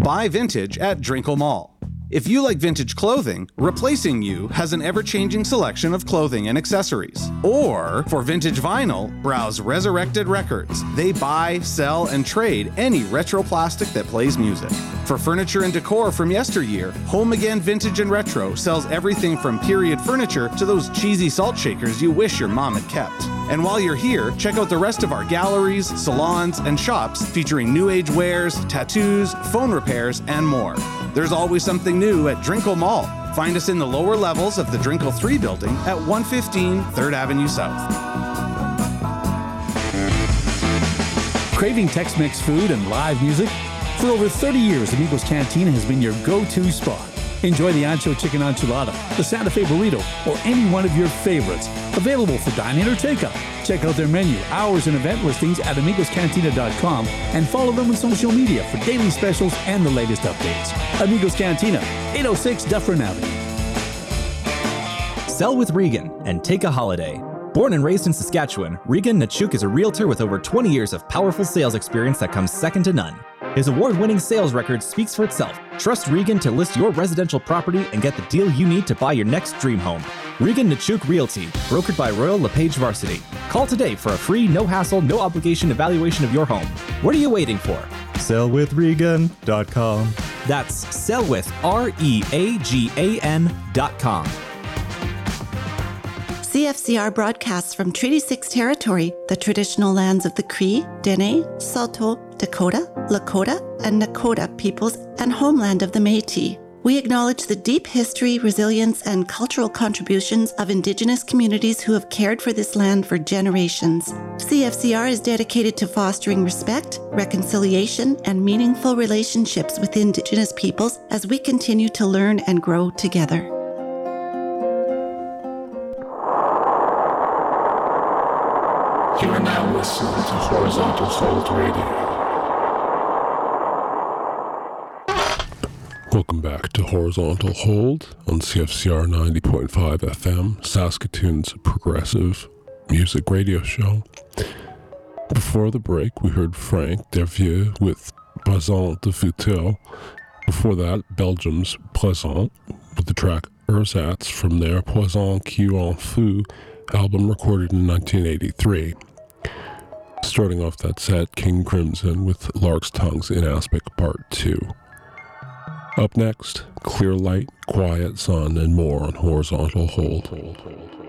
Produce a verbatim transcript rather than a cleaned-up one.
Buy vintage at Drinkle Mall. If you like vintage clothing, Replacing You has an ever-changing selection of clothing and accessories. Or, for vintage vinyl, browse Resurrected Records. They buy, sell, and trade any retro plastic that plays music. For furniture and decor from yesteryear, Home Again Vintage and Retro sells everything from period furniture to those cheesy salt shakers you wish your mom had kept. And while you're here, check out the rest of our galleries, salons, and shops featuring new age wares, tattoos, phone repairs, and more. There's always something new at Drinkle Mall. Find us in the lower levels of the Drinkle three building at one fifteen third Avenue South. Craving Tex-Mex food and live music? For over thirty years, Amigos Cantina has been your go-to spot. Enjoy the Ancho Chicken Enchilada, the Santa Fe Burrito, or any one of your favorites. Available for dine-in or takeout. Check out their menu, hours, and event listings at amigos cantina dot com and follow them on social media for daily specials and the latest updates. Amigos Cantina, eight oh six Dufferin Avenue. Sell with Regan and take a holiday. Born and raised in Saskatchewan, Regan Nachuk is a realtor with over twenty years of powerful sales experience that comes second to none. His award-winning sales record speaks for itself. Trust Regan to list your residential property and get the deal you need to buy your next dream home. Regan Nachuk Realty, brokered by Royal LePage Varsity. Call today for a free, no-hassle, no-obligation evaluation of your home. What are you waiting for? sell with regan dot com. That's sell with R E A G A N dot com. C F C R broadcasts from Treaty six territory, the traditional lands of the Cree, Dene, Saulteaux, Dakota, Lakota, and Nakota peoples, and homeland of the Métis. We acknowledge the deep history, resilience, and cultural contributions of Indigenous communities who have cared for this land for generations. C F C R is dedicated to fostering respect, reconciliation, and meaningful relationships with Indigenous peoples as we continue to learn and grow together. You are now listening to Horizontal Hold Radio. Welcome back to Horizontal Hold on C F C R ninety point five F M, Saskatoon's progressive music radio show. Before the break, we heard Frank Dervieux with Présent de Futur. Before that, Belgium's Présent with the track Ersatz from their Poison qui en fut album recorded in nineteen eighty-three. Starting off that set, King Crimson with Lark's Tongues in Aspic Part two. Up next, Clear Light, Quiet Sun, and more on Horizontal Hold. hold, hold, hold.